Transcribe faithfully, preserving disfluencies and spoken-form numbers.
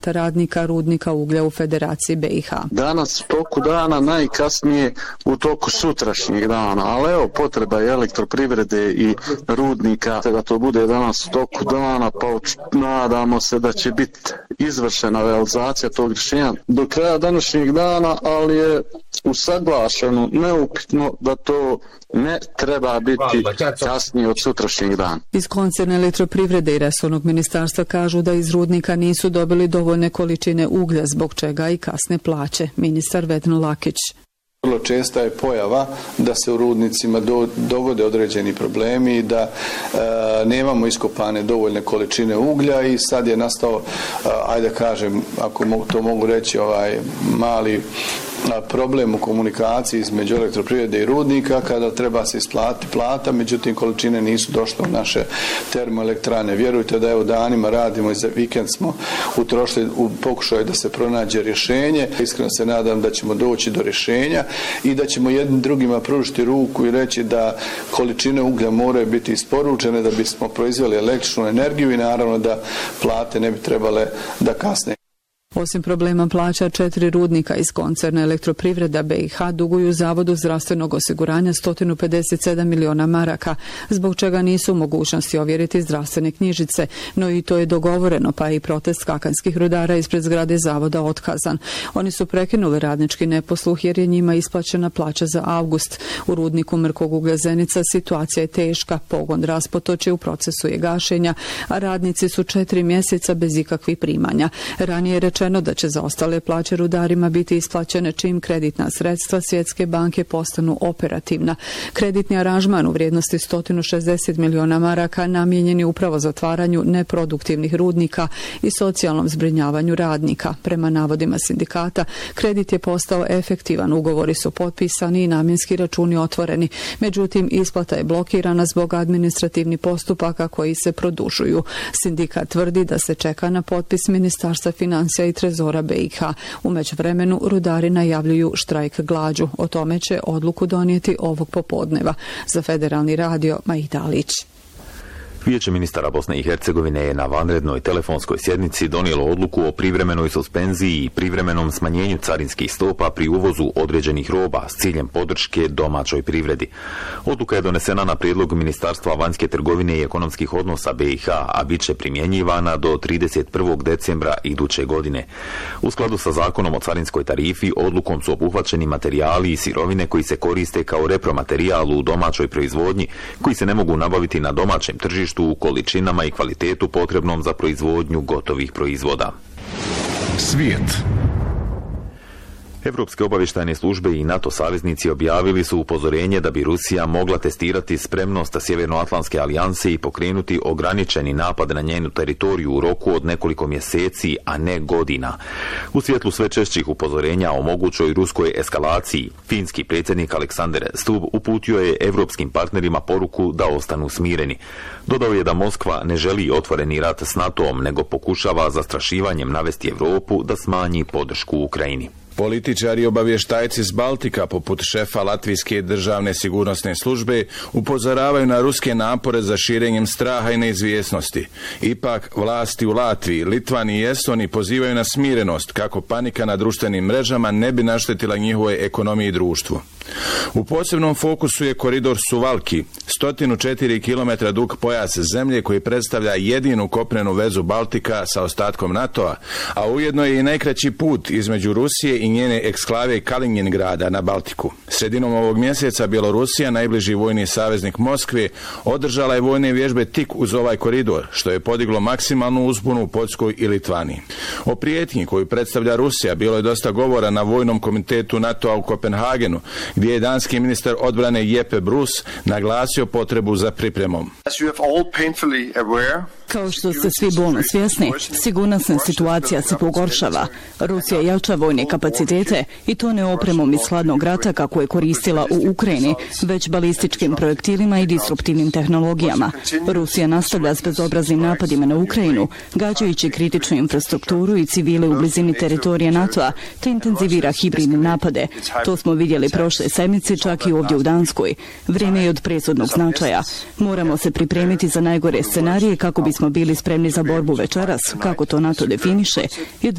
radnika rudnika uglja u Federaciji B i H. Danas u toku dana, najkasnije u toku sutrašnjeg dana, ali evo potreba je elektroprivrede i rudnika da to bude danas u toku dana, pa nadamo se da će biti izvršena realizacija tog rješenja do kraja današnjeg dana, ali je usaglašeno neupitno da to ne treba biti kasnije od sutrašnjeg dana. Iz koncerna elektroprivrede i resornog ministarstva kažu da iz rudnika nisu dobili dovoljne količine uglja, zbog čega i kasne plaće. Ministar Vedran Lakić. Vrlo česta je pojava da se u rudnicima do, dogode određeni problemi i da e, nemamo iskopane dovoljne količine uglja i sad je nastao, e, ajde kažem, ako mo, to mogu reći, ovaj mali problem u komunikaciji između elektroprivrede i rudnika kada treba se isplatiti plata, međutim količine nisu došle u naše termoelektrane. Vjerujte da evo danima radimo i za vikend smo utrošili u pokušaju da se pronađe rješenje. Iskreno se nadam da ćemo doći do rješenja i da ćemo jednim drugima pružiti ruku i reći da količine uglja moraju biti isporučene da bismo proizveli električnu energiju i naravno da plate ne bi trebale da kasne. Osim problema plaća, četiri rudnika iz koncerna elektroprivreda B i H duguju Zavodu zdravstvenog osiguranja sto pedeset sedam miliona maraka, zbog čega nisu u mogućnosti ovjeriti zdravstvene knjižice, no i to je dogovoreno, pa je i protest kakanskih rudara ispred zgrade Zavoda otkazan. Oni su prekinuli radnički neposluh jer je njima isplaćena plaća za avgust. U rudniku Mrkog uglja Zenica situacija je teška, pogon Raspotoče u procesu je gašenja, a radnici su četiri mjeseca bez ikakvih primanja. Ranije je rečeno da će za ostale plaće rudarima biti isplaćene čim kreditna sredstva Svjetske banke postanu operativna. Kreditni aranžman u vrijednosti sto šezdeset miliona maraka namijenjen je upravo zatvaranju neproduktivnih rudnika i socijalnom zbrinjavanju radnika. Prema navodima sindikata, kredit je postao efektivan, ugovori su potpisani i namjenski računi otvoreni. Međutim, isplata je blokirana zbog administrativnih postupaka koji se produžuju. Sindikat tvrdi da se čeka na potpis Ministarstva financija i Trezora B i H. U međuvremenu rudari najavljuju štrajk glađu. O tome će odluku donijeti ovog popodneva. Za Federalni radio Maida Alić. Vijeće ministara Bosne i Hercegovine je na vanrednoj telefonskoj sjednici donijelo odluku o privremenoj suspenziji i privremenom smanjenju carinskih stopa pri uvozu određenih roba s ciljem podrške domaćoj privredi. Odluka je donesena na prijedlog Ministarstva vanjske trgovine i ekonomskih odnosa B i H, a bit će primjenjivana do trideset prvog decembra iduće godine. U skladu sa zakonom o carinskoj tarifi, odlukom su obuhvaćeni materijali i sirovine koji se koriste kao repromaterijal u domaćoj proizvodnji, koji se ne mogu nabaviti na domaćem tržištu u količinama i kvalitetu potrebnom za proizvodnju gotovih proizvoda. Svijet. Evropske obavještajne službe i NATO saveznici objavili su upozorenje da bi Rusija mogla testirati spremnost Sjevernoatlantske alijanse i pokrenuti ograničeni napad na njenu teritoriju u roku od nekoliko mjeseci, a ne godina. U svjetlu sve češćih upozorenja o mogućoj ruskoj eskalaciji, finski predsjednik Aleksandar Stubb uputio je evropskim partnerima poruku da ostanu smireni. Dodao je da Moskva ne želi otvoreni rat s NATO-om, nego pokušava zastrašivanjem navesti Europu da smanji podršku Ukrajini. Političari i obavještajci s Baltika, poput šefa Latvijske državne sigurnosne službe, upozoravaju na ruske napore za širenjem straha i neizvjesnosti. Ipak, vlasti u Latviji, Litvani i Estoniji pozivaju na smirenost kako panika na društvenim mrežama ne bi naštetila njihovoj ekonomiji i društvu. U posebnom fokusu je koridor Suvalki, sto četiri kilometra dug pojas zemlje koji predstavlja jedinu kopnenu vezu Baltika sa ostatkom NATO-a, a ujedno je i najkraći put između Rusije i njene eksklave Kaliningrada na Baltiku. Sredinom ovog mjeseca Bjelorusija, najbliži vojni saveznik Moskve, održala je vojne vježbe tik uz ovaj koridor, što je podiglo maksimalnu uzbunu u Poljskoj i Litvani. O prijetnji koju predstavlja Rusija bilo je dosta govora na vojnom komitetu NATO-a u Kopenhagenu, gdje je danski ministar odbrane Jeppe Bruus naglasio potrebu za pripremom. Kao što ste svi bolno svjesni, sigurnosna situacija se pogoršava. Rusija jača vojne kapacitete i to ne opremom iz hladnog rata kako je koristila u Ukrajini, već balističkim projektilima i disruptivnim tehnologijama. Rusija nastavlja s bezobraznim napadima na Ukrajinu, gađajući kritičnu infrastrukturu i civile u blizini teritorija NATO-a, te intenzivira hibridne napade. To smo vidjeli prošle sedmice, čak i ovdje u Danskoj. Vrijeme je od presudnog značaja. Moramo se pripremiti za najgore scenarije kako bismo bili spremni za borbu večeras, kako to NATO definiše,